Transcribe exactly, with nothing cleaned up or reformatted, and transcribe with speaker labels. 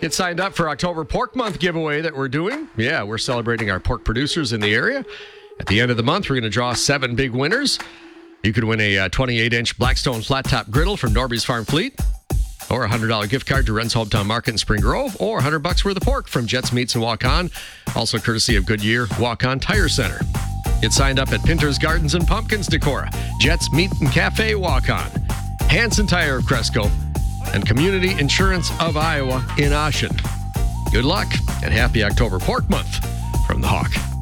Speaker 1: Get signed up for October Pork Month giveaway that we're doing. Yeah, we're celebrating our pork producers in the area. At the end of the month, we're going to draw seven big winners. You could win a twenty-eight inch Blackstone flat top griddle from Norby's Farm Fleet, or a one hundred dollars gift card to Ren's Hometown Market in Spring Grove, or one hundred bucks worth of pork from Jets Meats and Walk-On, also courtesy of Goodyear Walk-On Tire Center. Get signed up at Pinter's Gardens and Pumpkins Decora, Jets Meat and Cafe Walk-On, Hanson Tire of Cresco, and Community Insurance of Iowa in Ashen. Good luck and happy October Pork Month from The Hawk.